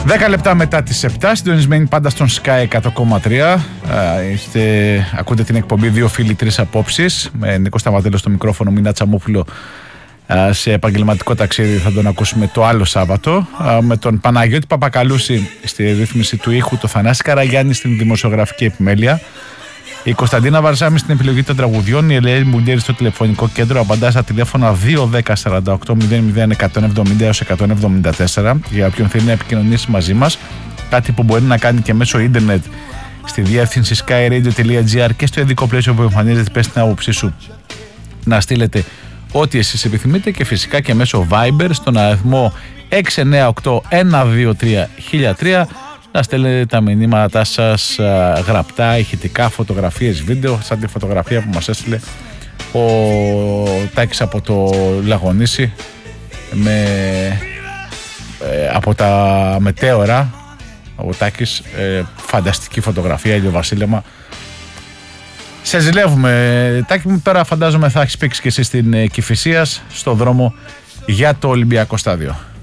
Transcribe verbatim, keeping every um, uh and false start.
δέκα λεπτά μετά τις επτά, συντονισμένοι πάντα στον Sky εκατό κόμμα τρία. Είστε, ακούτε την εκπομπή Δύο Φίλοι, Τρεις Απόψεις. Με Νίκο Σταματέλο στο μικρόφωνο, Μίνα Τσαμόπουλο σε επαγγελματικό ταξίδι. Θα τον ακούσουμε το άλλο Σάββατο. Με τον Παναγιώτη Παπακαλούση στη ρύθμιση του ήχου, το Θανάση Καραγιάννη στην δημοσιογραφική επιμέλεια, η Κωνσταντίνα Βαρζάμη στην επιλογή των τραγουδιών, η Ελένη Μουλιέρη στο τηλεφωνικό κέντρο. Απαντά στα τηλέφωνα δύο δέκα σαράντα οκτώ μηδέν μηδέν εκατόν εβδομήντα έως εκατόν εβδομήντα τέσσερα για όποιον θέλει να επικοινωνήσει μαζί μας. Κάτι που μπορεί να κάνει και μέσω ίντερνετ στη διεύθυνση skyradio τελεία gr και στο ειδικό πλαίσιο που εμφανίζεται. Πες την άποψή σου, να στείλετε ό,τι εσείς επιθυμείτε, και φυσικά και μέσω Viber στον αριθμό έξι εννιά οκτώ ένα δύο τρία χίλια τρία να στέλνετε τα μηνύματά σας γραπτά, ηχητικά, φωτογραφίες, βίντεο, σαν τη φωτογραφία που μας έστειλε ο Τάκης από το Λαγονήσι με, ε, από τα μετέωρα. Ο Τάκης, ε, φανταστική φωτογραφία, ηλιοβασίλεμα. Σε ζηλεύουμε, Τάκη μου. Τώρα φαντάζομαι θα έχεις πήξει και εσύ στην Κηφισίας, στο δρόμο για το Ολυμπιακό στάδιο.